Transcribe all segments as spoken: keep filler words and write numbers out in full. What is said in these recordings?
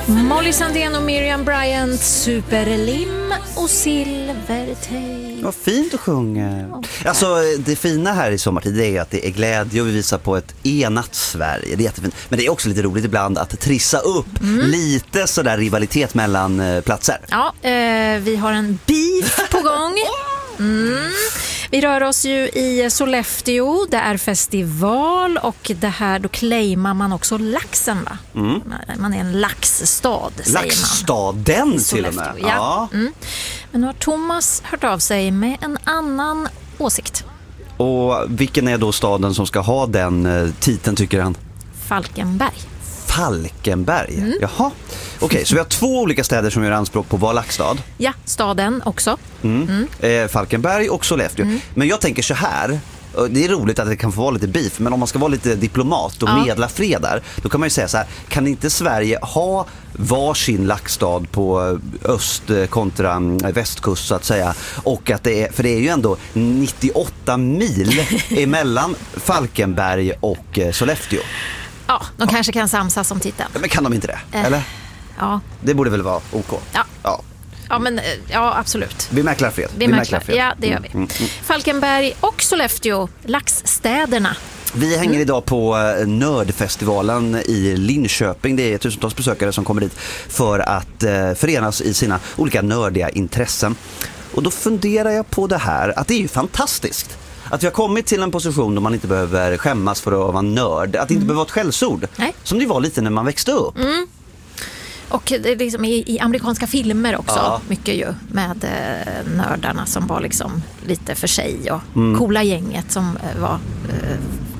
Molly Sandén och Miriam Bryant, Superlim och Silvertej. Vad fint att sjunga. Alltså det fina här i sommartid är att det är glädje och vi visar på ett enat Sverige. Det är jättefint. Men det är också lite roligt ibland att trissa upp mm. lite sådär rivalitet mellan eh, platser. Ja, eh, vi har en beef på gång. Mm. Vi rör oss ju i Sollefteå, det är festival och det här, då claimar man också laxen, va? Mm. Man är en laxstad, säger man. Laxstaden till och med. Ja. Ja. Mm. Men nu har Thomas hört av sig med en annan åsikt. Och vilken är då staden som ska ha den eh, titeln, tycker han? Falkenberg. Falkenberg, mm. jaha. Okej, okay, så vi har två olika städer som gör anspråk på att vara laxstad. Ja, staden också. Mm. Mm. Eh, Falkenberg och Sollefteå. Mm. Men jag tänker så här, det är roligt att det kan få vara lite beef, men om man ska vara lite diplomat och ja. medla fred där, då kan man ju säga så här, kan inte Sverige ha varsin laxstad på öst kontra västkust så att säga, och att det är, för det är ju ändå nittioåtta mil emellan Falkenberg och Sollefteå. Ja, de ja. kanske kan samsas om titeln. Men kan de inte det? Eh, eller? Ja. Det borde väl vara OK? Ja. Ja. Ja, men ja, absolut. Vi mäklar fred. Vi, vi mäklar fred. Ja, det gör vi. Mm, mm, mm. Falkenberg och Sollefteå, laxstäderna. Vi hänger mm. idag på Nördfestivalen i Linköping. Det är tusentals besökare som kommer dit för att eh, förenas i sina olika nördiga intressen. Och då funderar jag på det här, att det är ju fantastiskt. Att vi har kommit till en position där man inte behöver skämmas för att vara nörd. Att det inte mm. behöver vara ett skällsord. Nej. Som det var lite när man växte upp. Mm. Och det är liksom i, i amerikanska filmer också, ja. mycket ju, med eh, nördarna som var liksom lite för sig och mm. coola gänget som eh, var eh,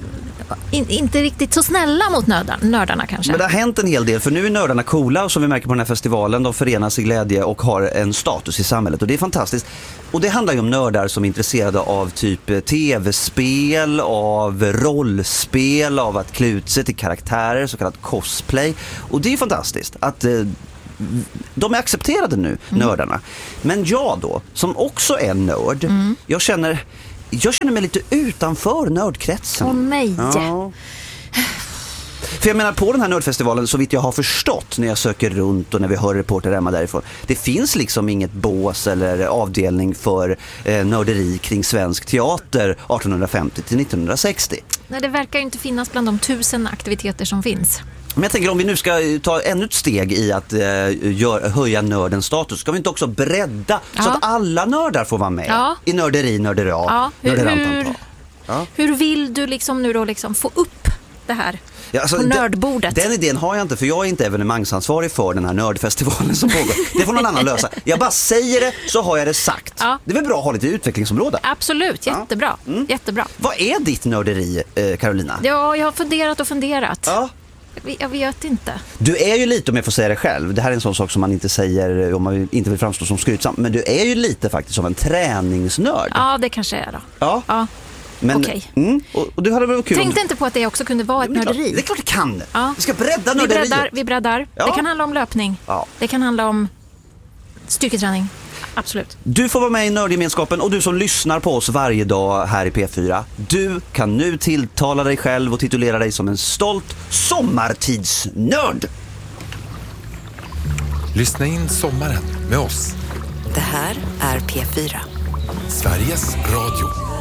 in, inte riktigt så snälla mot nördar, nördarna kanske. Men det har hänt en hel del, för nu är nördarna coola och som vi märker på den här festivalen, de förenas i glädje och har en status i samhället och det är fantastiskt. Och det handlar ju om nördar som är intresserade av typ tv-spel, av rollspel, av att klä ut sig till karaktärer, så kallat cosplay. Och det är fantastiskt att eh, de är accepterade nu, mm. nördarna. Men jag då, som också är nörd, mm. jag känner jag känner mig lite utanför nördkretsen. Åh nej. Ja. För jag menar, på den här nördfestivalen, så vitt jag har förstått när jag söker runt och när vi hör reporter hemma därifrån, det finns liksom inget bås eller avdelning för eh, nörderi kring svensk teater arton femtio till nittonhundrasextio. Nej, det verkar ju inte finnas bland de tusen aktiviteter som finns. Men jag tänker, om vi nu ska ta ännu ett steg i att eh, gör, höja nördens status, ska vi inte också bredda ja. så att alla nördar får vara med ja. i nörderi, nördera, ja. hur, nörderantantag. Ja. Hur vill du liksom nu då liksom få upp det här ja, alltså, på nördbordet? Den, den idén har jag inte, för jag är inte evenemangsansvarig för den här nördfestivalen som pågår. Det får någon annan lösa. Jag bara säger det, så har jag det sagt. Ja. Det är väl bra att ha lite utvecklingsområde? Absolut, jättebra. Ja. Mm. jättebra. Vad är ditt nörderi, eh, Carolina? Ja, jag har funderat och funderat. Ja. Jag vet inte. Du är ju lite, om jag får säga det själv, det här är en sån sak som man inte säger om man inte vill framstå som skrytsam, men du är ju lite faktiskt som en träningsnörd. Ja, det kanske är då. Ja. Ja. Men, okay. mm, och, och du hade väl kul. Tänkte inte på att det också kunde vara ett det nörderi. Klart, det är klart det kan. Ja. Vi ska bredda nörderiet. Vi breddar, vi breddar. Ja. Det kan handla om löpning. Ja. Det kan handla om styrketräning. Absolut. Du får vara med i nördgemenskapen, och du som lyssnar på oss varje dag här i P fyra, du kan nu tilltala dig själv och titulera dig som en stolt sommartidsnörd. Lyssna in sommaren med oss. Det här är P fyra. Sveriges Radio.